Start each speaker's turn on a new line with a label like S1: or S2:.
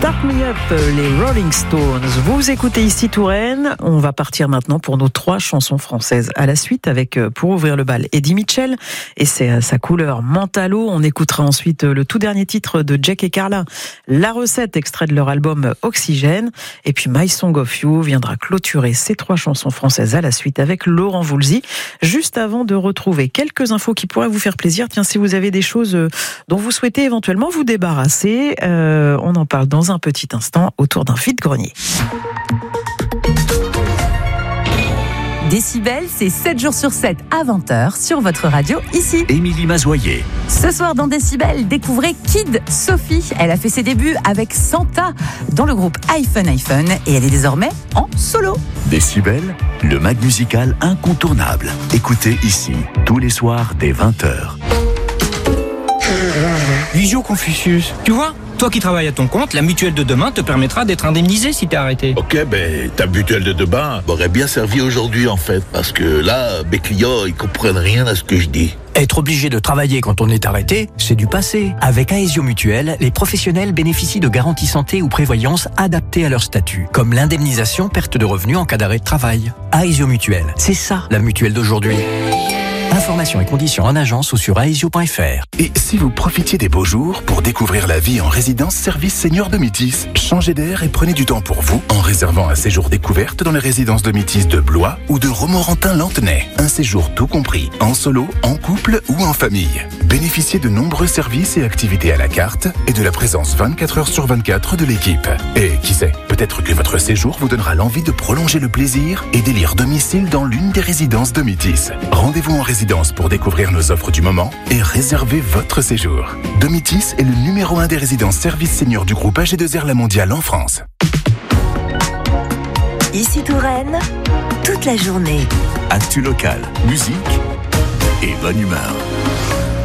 S1: Start Me Up, les Rolling Stones. Vous écoutez ici Touraine. On va partir maintenant pour nos 3 chansons françaises à la suite avec, pour ouvrir le bal, Eddie Mitchell et sa couleur Mentalo. On écoutera ensuite le tout dernier titre de Jack et Carla, La Recette, extrait de leur album Oxygène. Et puis My Song of You viendra clôturer ces 3 chansons françaises à la suite avec Laurent Voulzy. Juste avant de retrouver quelques infos qui pourraient vous faire plaisir. Tiens, si vous avez des choses dont vous souhaitez éventuellement vous débarrasser, on en parle dans un petit instant autour d'un vide-grenier.
S2: Décibel, c'est 7 jours sur 7 à 20h sur votre radio ici.
S3: Émilie Mazoyer.
S2: Ce soir dans Décibel, découvrez Kid Sophie. Elle a fait ses débuts avec Santa dans le groupe iPhone et elle est désormais en solo.
S3: Décibel, le mag musical incontournable. Écoutez ici, tous les soirs dès 20h.
S4: Visio Confucius, tu vois, toi qui travailles à ton compte, la mutuelle de demain te permettra d'être indemnisé si t'es arrêté.
S5: Ok, ta mutuelle de demain m'aurait bien servi aujourd'hui en fait, parce que là, mes clients, ils comprennent rien à ce que je dis.
S6: Être obligé de travailler quand on est arrêté, c'est du passé. Avec Aesio Mutuelle, les professionnels bénéficient de garanties santé ou prévoyance adaptées à leur statut, comme l'indemnisation perte de revenus en cas d'arrêt de travail. Aesio Mutuelle, c'est ça la mutuelle d'aujourd'hui. Informations et conditions en agence ou sur aesio.fr.
S7: Et si vous profitiez des beaux jours pour découvrir la vie en résidence service senior de Métis, changez d'air et prenez du temps pour vous en réservant un séjour découverte dans les résidences de Métis de Blois ou de Romorantin-Lantenay. Un séjour tout compris, en solo, en couple ou en famille. Bénéficiez de nombreux services et activités à la carte et de la présence 24 heures sur 24 de l'équipe. Et qui sait, peut-être que votre séjour vous donnera l'envie de prolonger le plaisir et d'élire domicile dans l'une des résidences de Métis. Rendez-vous en résidence pour découvrir nos offres du moment et réserver votre séjour. Domitis est le numéro 1 des résidences services seniors du groupe AG2R La Mondiale en France.
S8: Ici Touraine, toute la journée.
S3: Actu local, musique et bonne humeur.